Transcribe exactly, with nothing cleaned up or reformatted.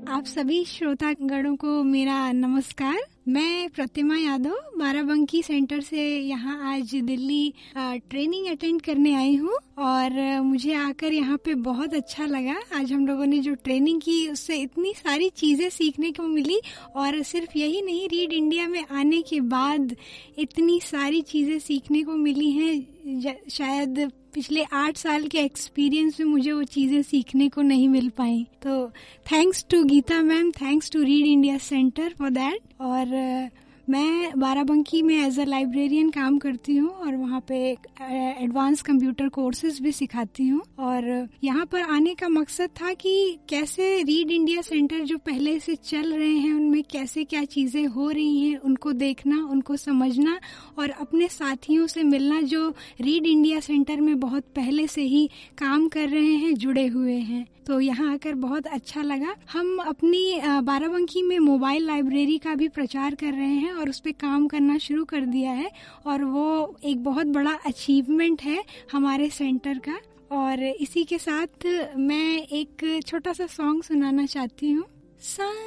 आप सभी श्रोतागणों को मेरा नमस्कार। मैं प्रतिमा यादव बाराबंकी सेंटर से यहाँ आज दिल्ली ट्रेनिंग अटेंड करने आई हूँ और मुझे आकर यहाँ पे बहुत अच्छा लगा। आज हम लोगों ने जो ट्रेनिंग की उससे इतनी सारी चीज़ें सीखने को मिली और सिर्फ यही नहीं, रीड इंडिया में आने के बाद इतनी सारी चीज़ें सीखने को मिली हैं, शायद पिछले आठ साल के एक्सपीरियंस में मुझे वो चीज़ें सीखने को नहीं मिल पाई। तो thanks to Gita ma'am, thanks to read India centre for that. और मैं बाराबंकी में एज अ लाइब्रेरियन काम करती हूँ और वहाँ पे एडवांस कंप्यूटर कोर्सेज भी सिखाती हूँ। और यहाँ पर आने का मकसद था कि कैसे रीड इंडिया सेंटर जो पहले से चल रहे हैं उनमें कैसे क्या चीज़ें हो रही हैं, उनको देखना, उनको समझना और अपने साथियों से मिलना जो रीड इंडिया सेंटर में बहुत पहले से ही काम कर रहे हैं, जुड़े हुए हैं। तो यहाँ आकर बहुत अच्छा लगा। हम अपनी बाराबंकी में मोबाइल लाइब्रेरी का भी प्रचार कर रहे हैं और उस पर काम करना शुरू कर दिया है और वो एक बहुत बड़ा अचीवमेंट है हमारे सेंटर का। और इसी के साथ मैं एक छोटा सा सॉन्ग सुनाना चाहती हूँ।